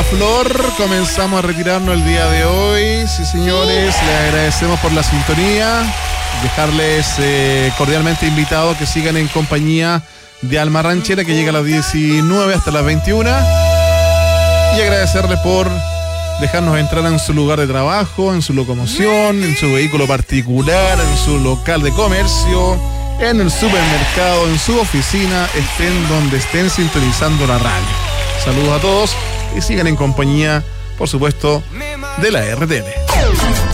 Flor. Comenzamos a retirarnos el día de hoy. Sí, señores, les agradecemos por la sintonía. Dejarles cordialmente invitados que sigan en compañía de Alma Ranchera, que llega a las 19 hasta las 21. Y agradecerles por dejarnos entrar en su lugar de trabajo, en su locomoción, en su vehículo particular, en su local de comercio, en el supermercado, en su oficina, estén donde estén sintonizando la radio. Saludos a todos y sigan en compañía, por supuesto, de la RTL.